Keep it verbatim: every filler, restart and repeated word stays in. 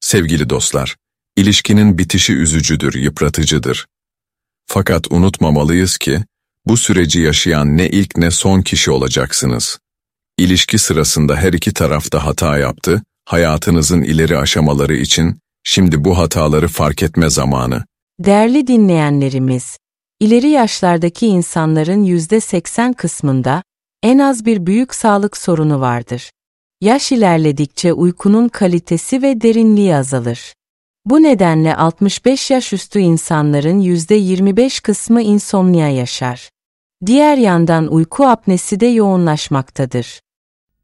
Sevgili dostlar, ilişkinin bitişi üzücüdür, yıpratıcıdır. Fakat unutmamalıyız ki, bu süreci yaşayan ne ilk ne son kişi olacaksınız. İlişki sırasında her iki taraf da hata yaptı, hayatınızın ileri aşamaları için şimdi bu hataları fark etme zamanı. Değerli dinleyenlerimiz, ileri yaşlardaki insanların yüzde seksen kısmında en az bir büyük sağlık sorunu vardır. Yaş ilerledikçe uykunun kalitesi ve derinliği azalır. Bu nedenle altmış beş yaş üstü insanların yüzde yirmi beş kısmı insomnia yaşar. Diğer yandan uyku apnesi de yoğunlaşmaktadır.